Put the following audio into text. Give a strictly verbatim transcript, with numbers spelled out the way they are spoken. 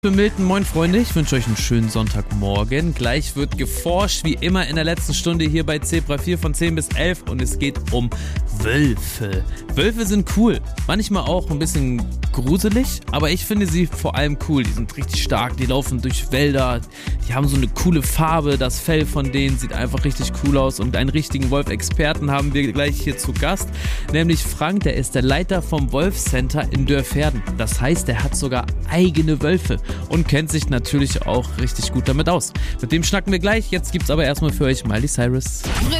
Ich bin Milton, moin Freunde, ich wünsche euch einen schönen Sonntagmorgen. Gleich wird geforscht, wie immer in der letzten Stunde hier bei Zebra vier von zehn bis elf und es geht um Wölfe. Wölfe sind cool, manchmal auch ein bisschen gruselig, aber ich finde sie vor allem cool. Die sind richtig stark, die laufen durch Wälder, die haben so eine coole Farbe, das Fell von denen sieht einfach richtig cool aus und einen richtigen Wolf-Experten haben wir gleich hier zu Gast, nämlich Frank, der ist der Leiter vom Wolf-Center in Dörverden. Das heißt, er hat sogar eigene Wölfe und kennt sich natürlich auch richtig gut damit aus. Mit dem schnacken wir gleich, jetzt gibt's aber erstmal für euch Miley Cyrus.